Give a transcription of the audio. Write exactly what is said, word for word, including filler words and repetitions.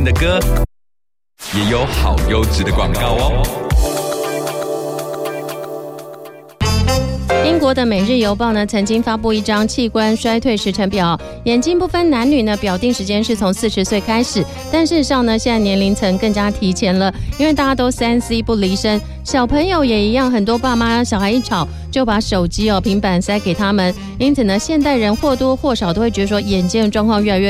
的歌，也有好优质的广告哦。 英国的《每日邮报》呢，曾经发布一张器官衰退时程表，眼睛不分男女呢，表定时间是从四十岁开始，但事实上呢，现在年龄层更加提前了，因为大家都三 C 不离身，小朋友也一样，很多爸妈小孩一吵就把手机哦、平板塞给他们，因此呢，现代人或多或少都会觉得说眼睛的状况越来越